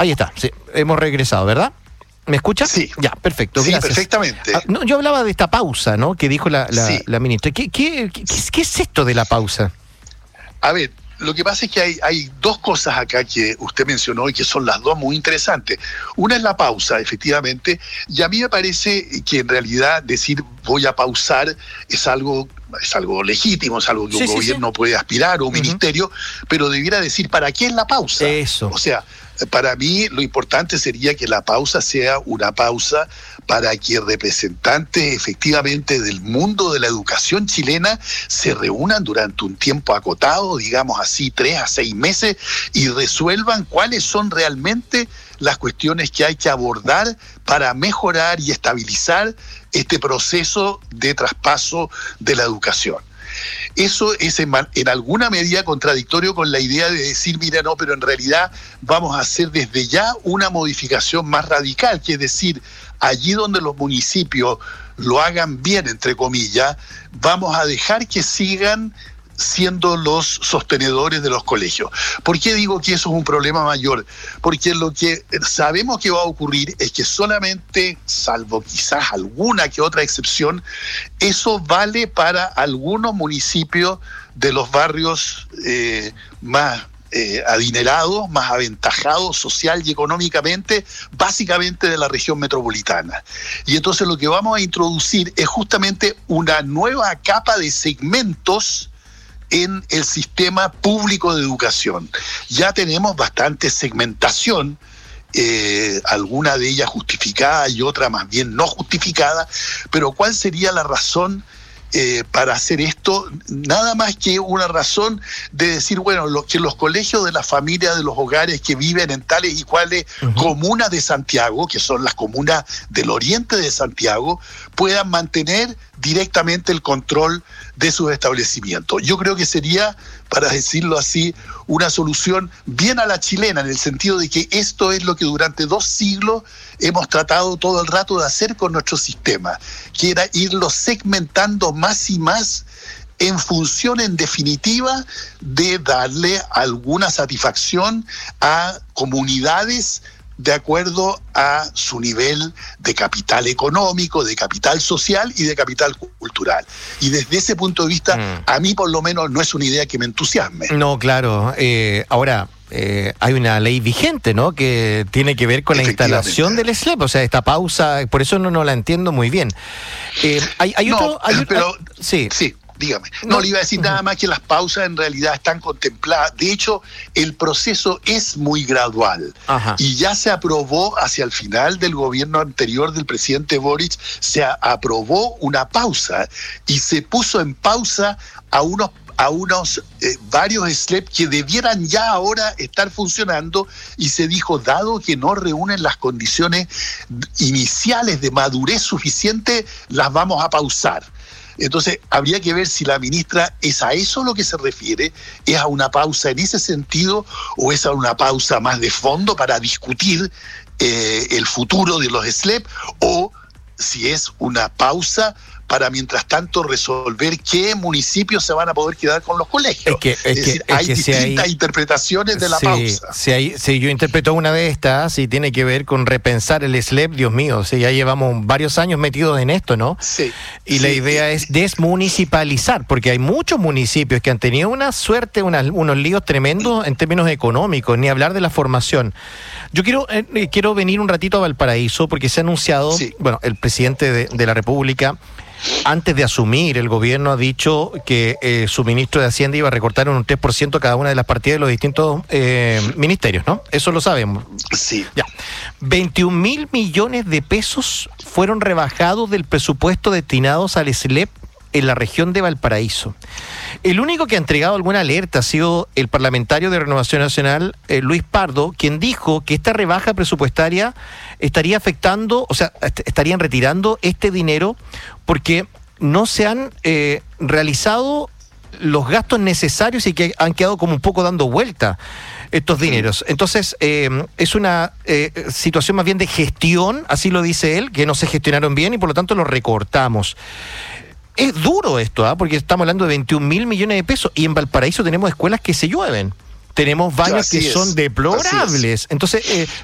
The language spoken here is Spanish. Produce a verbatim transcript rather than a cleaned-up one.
Ahí está, sí, hemos regresado, ¿verdad? ¿Me escuchas? Sí. Ya, perfecto, sí, gracias. perfectamente. Ah, no, yo hablaba de esta pausa, ¿no?, que dijo la, la, Sí. la ministra. ¿Qué, qué, qué, qué es esto de la pausa? A ver, lo que pasa es que hay, hay dos cosas acá que usted mencionó y que son las dos muy interesantes. Una es la pausa, efectivamente, y a mí me parece que en realidad decir voy a pausar es algo, es algo legítimo, es algo que Sí, un sí, gobierno sí. puede aspirar o un Uh-huh. ministerio, pero debiera decir ¿para qué es la pausa? Eso. O sea, para mí lo importante sería que la pausa sea una pausa para que representantes efectivamente del mundo de la educación chilena se reúnan durante un tiempo acotado, digamos así, tres a seis meses, y resuelvan cuáles son realmente las cuestiones que hay que abordar para mejorar y estabilizar este proceso de traspaso de la educación. Eso es en, en alguna medida contradictorio con la idea de decir, mira, no, pero en realidad vamos a hacer desde ya una modificación más radical, que es decir, allí donde los municipios lo hagan bien, entre comillas, vamos a dejar que sigan siendo los sostenedores de los colegios. ¿Por qué digo que eso es un problema mayor? Porque lo que sabemos que va a ocurrir es que solamente, salvo quizás alguna que otra excepción, eso vale para algunos municipios de los barrios eh, más eh, adinerados, más aventajados social y económicamente, básicamente de la región metropolitana. Y entonces lo que vamos a introducir es justamente una nueva capa de segmentos en el sistema público de educación. Ya tenemos bastante segmentación, eh, alguna de ellas justificada y otra más bien no justificada, pero ¿cuál sería la razón eh, para hacer esto? Nada más que una razón de decir, bueno, lo, que los colegios de las familias, de los hogares que viven en tales y cuales uh-huh. comunas de Santiago, que son las comunas del oriente de Santiago, puedan mantener directamente el control de sus establecimientos. Yo creo que sería, para decirlo así, una solución bien a la chilena, en el sentido de que esto es lo que durante dos siglos hemos tratado todo el rato de hacer con nuestro sistema, que era irlo segmentando más y más en función, en definitiva, de darle alguna satisfacción a comunidades de acuerdo a su nivel de capital económico, de capital social y de capital cultural. Y desde ese punto de vista, mm. a mí por lo menos no es una idea que me entusiasme. No, claro. Eh, ahora, eh, hay una ley vigente, ¿no?, que tiene que ver con la instalación del S L E P, o sea, esta pausa, por eso no, no la entiendo muy bien. Eh, hay, hay no, otro... Hay, pero, hay, sí. sí. Dígame. No, no le iba a decir uh-huh. nada más que las pausas en realidad están contempladas. De hecho, el proceso es muy gradual. Uh-huh. Y ya se aprobó hacia el final del gobierno anterior del presidente Boric, se a- aprobó una pausa y se puso en pausa a unos a unos eh, varios S L E P que debieran ya ahora estar funcionando, y se dijo, dado que no reúnen las condiciones iniciales de madurez suficiente, las vamos a pausar. Entonces, habría que ver si la ministra es a eso lo que se refiere, es a una pausa en ese sentido, o es a una pausa más de fondo para discutir eh, el futuro de los S L E P, o si es una pausa para mientras tanto resolver qué municipios se van a poder quedar con los colegios. Es, que, es, es decir, que, es hay que distintas si hay, interpretaciones de la sí, pausa. Si, hay, si yo interpreto una de estas y tiene que ver con repensar el S L E P, Dios mío, si ya llevamos varios años metidos en esto, ¿no? Sí. Y sí, la idea sí. es desmunicipalizar, porque hay muchos municipios que han tenido una suerte, unas, unos líos tremendos en términos económicos, ni hablar de la formación. Yo quiero, eh, quiero venir un ratito a Valparaíso, porque se ha anunciado, sí. bueno, el presidente de, de la República, antes de asumir el gobierno, ha dicho que eh, su ministro de Hacienda iba a recortar en un tres por ciento cada una de las partidas de los distintos eh, ministerios, ¿no? Eso lo sabemos. Sí. Ya. veintiún mil millones de pesos fueron rebajados del presupuesto destinados al S L E P en la región de Valparaíso. El único que ha entregado alguna alerta ha sido el parlamentario de Renovación Nacional, eh, Luis Pardo, quien dijo que esta rebaja presupuestaria estaría afectando, o sea, est- estarían retirando este dinero porque no se han eh, realizado los gastos necesarios y que han quedado como un poco dando vuelta estos dineros. Entonces, eh, es una eh, situación más bien de gestión, así lo dice él, que no se gestionaron bien y por lo tanto lo recortamos. Es duro esto, ¿ah? Porque estamos hablando de veintiún mil millones de pesos y en Valparaíso tenemos escuelas que se llueven. Tenemos baños Así que es, son deplorables. Entonces, eh,